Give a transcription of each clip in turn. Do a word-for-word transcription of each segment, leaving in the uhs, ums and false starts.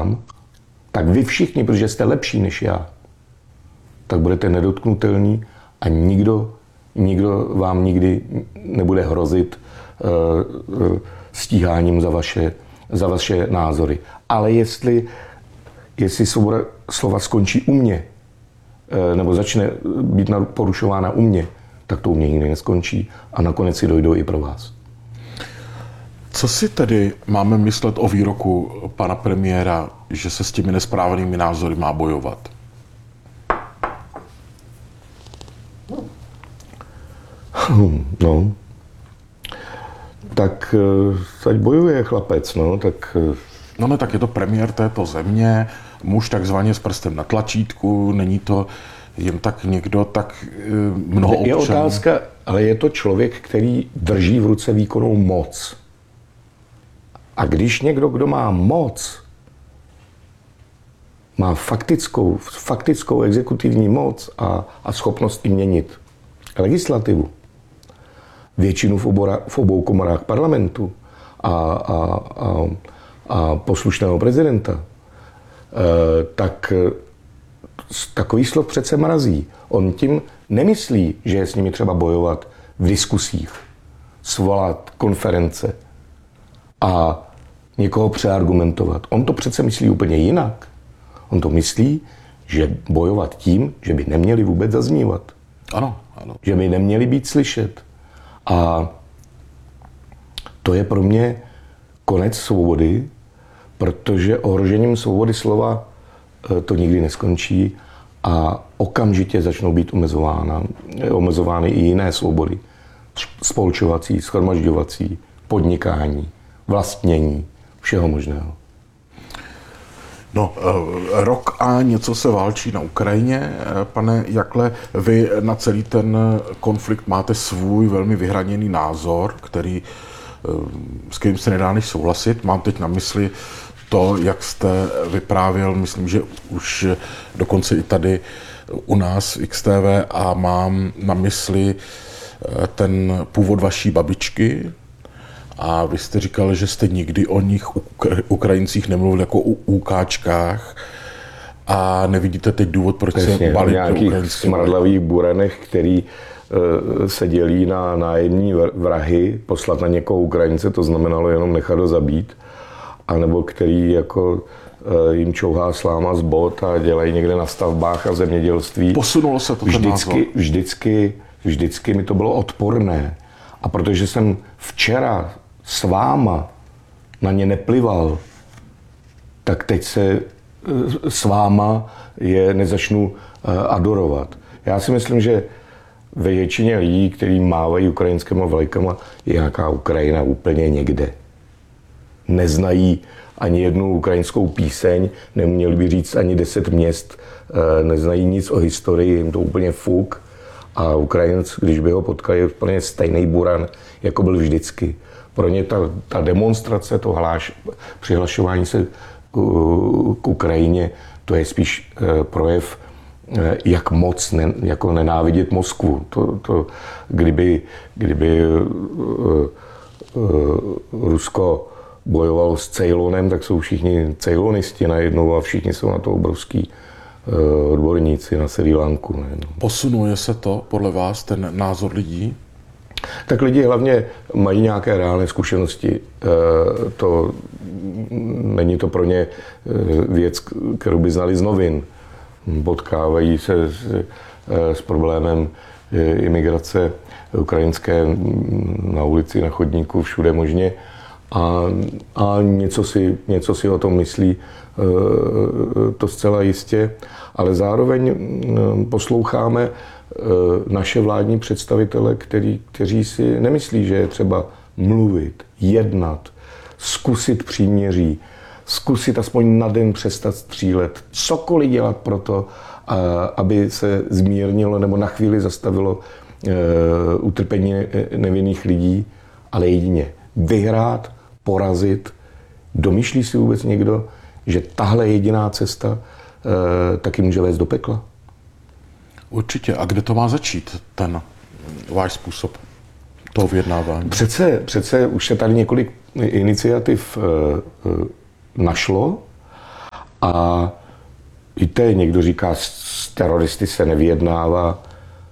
sám, tak vy všichni, protože jste lepší než já, tak budete nedotknutelní a nikdo, nikdo vám nikdy nebude hrozit uh, uh, stíháním za vaše, za vaše názory. Ale jestli, jestli svoboda slova skončí u mě, uh, nebo začne být porušována u mě, tak to u mě nikdy neskončí a nakonec si dojdou i pro vás. Co si tedy máme myslet o výroku pana premiéra, že se s těmi nesprávnými názory má bojovat? No, tak ať bojuje chlapec, no, tak... No ne, tak je to premiér této země, muž takzvaně s prstem na tlačítku, není to jen tak někdo, tak mnoho občanů. Je otázka, ale je to člověk, který drží v ruce výkonnou moc. A když někdo, kdo má moc, má faktickou, faktickou exekutivní moc a, a schopnost i měnit legislativu, většinu v, obora, v obou komorách parlamentu a, a, a, a poslušného prezidenta, tak takový slov přece mrazí. On tím nemyslí, že je s nimi třeba bojovat v diskusích, svolat konference a někoho přeargumentovat. On to přece myslí úplně jinak. On to myslí, že bojovat tím, že by neměli vůbec zaznívat. Ano, ano. Že by neměli být slyšet. A to je pro mě konec svobody, protože ohrožením svobody slova to nikdy neskončí a okamžitě začnou být omezována, omezovány i jiné svobody. Spolčovací, shromažďovací, podnikání, vlastnění, všeho možného. No, rok a něco se válčí na Ukrajině. Pane Jakle, vy na celý ten konflikt máte svůj velmi vyhraněný názor, který, s kterým se nedá než souhlasit. Mám teď na mysli to, jak jste vyprávěl, myslím, že už dokonce i tady u nás v X T V, a mám na mysli ten původ vaší babičky. A vy jste říkal, že jste nikdy o nich, Ukrajincích, nemluvil jako o úkáčkách a nevidíte teď důvod, proč Přesně, se balí o nějakých smradlavých buranech, který uh, se dělí na nájemní vrahy, poslat na někoho Ukrajince, to znamenalo jenom nechat ho zabít, anebo který jako uh, jim čouhá sláma z bot a dělají někde na stavbách a zemědělství. Posunulo se to ten vždycky, názor. vždycky, vždycky mi to bylo odporné. A protože jsem včera s váma na ně neplival, tak teď se s váma je nezačnu adorovat. Já si myslím, že ve většině lidí, kteří mávají ukrajinskými vlajkama, je nějaká Ukrajina úplně někde. Neznají ani jednu ukrajinskou píseň, neměli by říct ani deset měst, neznají nic o historii, jim to úplně fuk. A Ukrajinec, když by ho potkali, je úplně stejný buran, jako byl vždycky. Pro ně ta, ta demonstrace, to hláš, přihlašování se k Ukrajině, to je spíš projev, jak moc ne, jako nenávidět Moskvu. To, to, kdyby, kdyby Rusko bojovalo s Ceylonem, tak jsou všichni ceylonisti najednou a všichni jsou na to obrovský odborníci na Srí Lanku. Ne? Posunuje se to podle vás, ten názor lidí? Tak lidi hlavně mají nějaké reálné zkušenosti. To, není to pro ně věc, kterou by znali z novin. Potkávají se s, s problémem imigrace ukrajinské na ulici, na chodníku, všude možně. A, a něco, si, něco si o tom myslí, to zcela jistě, ale zároveň posloucháme naše vládní představitele, který, kteří si nemyslí, že je třeba mluvit, jednat, zkusit příměří, zkusit aspoň na den přestat střílet, cokoliv dělat pro to, aby se zmírnilo nebo na chvíli zastavilo utrpení nevinných lidí, ale jedině vyhrát, porazit. Domýšlí si vůbec někdo, že tahle jediná cesta e, taky může vést do pekla? Určitě. A kde to má začít, ten váš způsob toho vyjednávání? Přece, přece už se tady několik iniciativ e, e, našlo A víte, někdo říká, s teroristy se nevyjednává.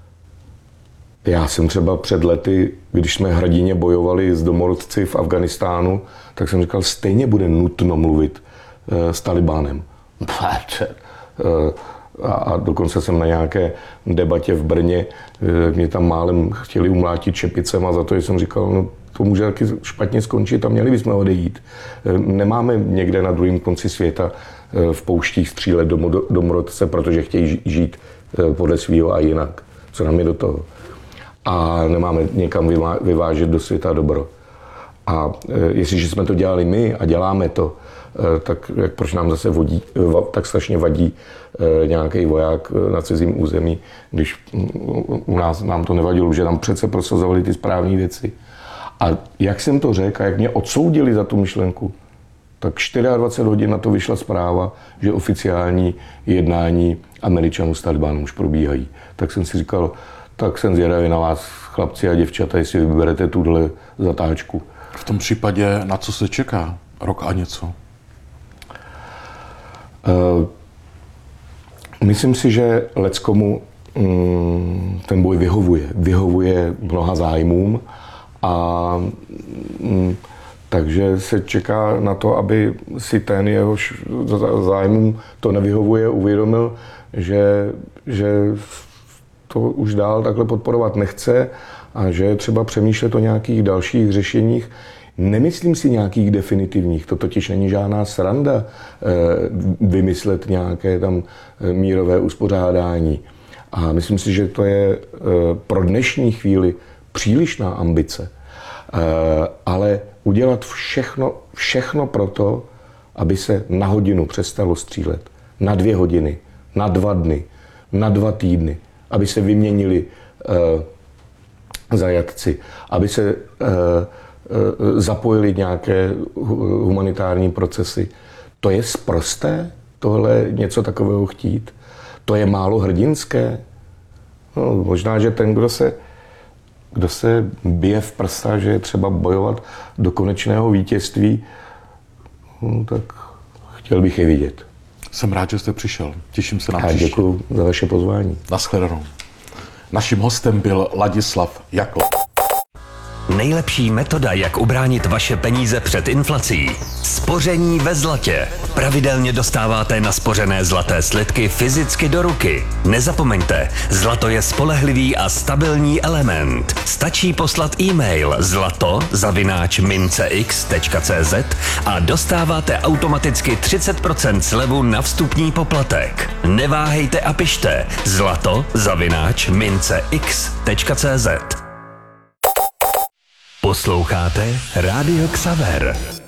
Já jsem třeba před lety, když jsme hrdinně bojovali s domorodci v Afghánistánu, tak jsem říkal, stejně bude nutno mluvit uh, s Talibánem. Uh, a, a dokonce jsem na nějaké debatě v Brně, uh, mě tam málem chtěli umlátit čepicem a za to jsem říkal, no to může taky špatně skončit a měli bychom odejít. Uh, nemáme někde na druhém konci světa uh, v pouštích střílet domorodce, protože chtějí žít uh, podle svýho a jinak. Co nám je do toho? A nemáme někam vyvážet do světa dobro. A jestliže jsme to dělali my a děláme to, tak jak proč nám zase vodí, tak strašně vadí nějaký voják na cizím území, když u nás nám to nevadilo, že nám přece prosazovali ty správné věci. A jak jsem to řekl a jak mě odsoudili za tu myšlenku, tak dvacet čtyři hodin na to vyšla zpráva, že oficiální jednání Američanů s Talibánem už probíhají. Tak jsem si říkal, tak jsem zvědavý na vás, chlapci a děvčata, jestli vyberete tuhle zatáčku. V tom případě na co se čeká? Rok a něco? Uh, myslím si, že leckomu um, ten boj vyhovuje. Vyhovuje mnoha zájmům a um, takže se čeká na to, aby si ten jehož zájmům to nevyhovuje, uvědomil, že, že to už dál takhle podporovat nechce a že je třeba přemýšlet o nějakých dalších řešeních. Nemyslím si nějakých definitivních, to totiž není žádná sranda vymyslet nějaké tam mírové uspořádání. A myslím si, že to je pro dnešní chvíli přílišná ambice. Ale udělat všechno, všechno pro to, aby se na hodinu přestalo střílet. Na dvě hodiny, na dva dny, na dva týdny. Aby se vyměnili uh, zajatci, aby se uh, uh, zapojili nějaké humanitární procesy. To je sprosté, tohle něco takového chtít? To je málo hrdinské? No, možná, že ten, kdo se, kdo se bije v prsa, že je třeba bojovat do konečného vítězství, no, tak chtěl bych je vidět. Jsem rád, že jste přišel. Těším se na příště. Děkuji za vaše pozvání. Naschledanou. Naším hostem byl Ladislav Jakl. Nejlepší metoda, jak ubránit vaše peníze před inflací. Spoření ve zlatě. Pravidelně dostáváte naspořené zlaté slitky fyzicky do ruky. Nezapomeňte, zlato je spolehlivý a stabilní element. Stačí poslat e-mail zlato zavináč mincex tečka cz a dostáváte automaticky třicet procent slevu na vstupní poplatek. Neváhejte a pište zlato zavináč mincex tečka cz. Posloucháte Rádio Xaver.